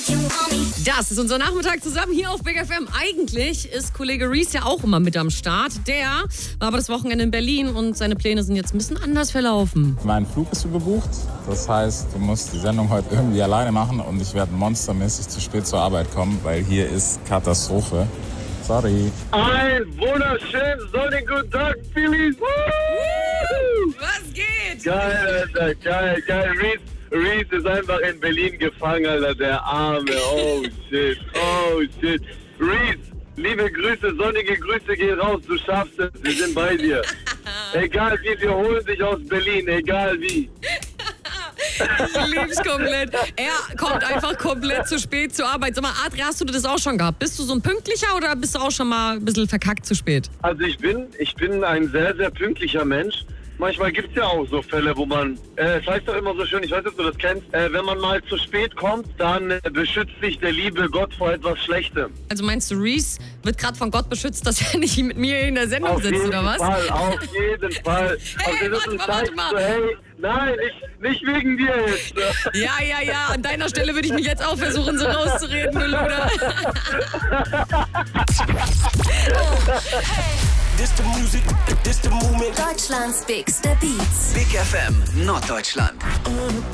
Das ist unser Nachmittag zusammen hier auf Big FM. Eigentlich ist Kollege Reese ja auch immer mit am Start. Der war aber das Wochenende in Berlin und seine Pläne sind jetzt ein bisschen anders verlaufen. Mein Flug ist überbucht. Das heißt, du musst die Sendung heute irgendwie alleine machen und ich werde monstermäßig zu spät zur Arbeit kommen, weil hier ist Katastrophe. Sorry. Ein wunderschönen sonnigen guten Tag, Phillies. Was geht? Geil, Alter, geil. Reese ist einfach in Berlin gefangen, Alter, der Arme. Oh, shit. Reese, liebe Grüße, sonnige Grüße gehen raus, du schaffst es, wir sind bei dir. Egal wie, wir holen dich aus Berlin, egal wie. Ich lieb's komplett. Er kommt einfach komplett zu spät zur Arbeit. Sag mal, Adria, hast du das auch schon gehabt? Bist du so ein Pünktlicher oder bist du auch schon mal ein bisschen verkackt zu spät? Also ich bin ein sehr, sehr pünktlicher Mensch. Manchmal gibt es ja auch so Fälle, wo man, es heißt doch immer so schön, ich weiß nicht, ob du das kennst, wenn man mal zu spät kommt, dann beschützt sich der liebe Gott vor etwas Schlechtem. Also meinst du, Reese wird gerade von Gott beschützt, dass er nicht mit mir in der Sendung sitzt, oder was? Auf jeden Fall. Hey, Und das ist ein warte Zeichen mal. so, hey, nein, nicht wegen dir jetzt. Ja, an deiner Stelle würde ich mich jetzt auch versuchen, so rauszureden, du Luder. This the music, this the movement. Deutschlands bigste Beats. Big FM, Norddeutschland.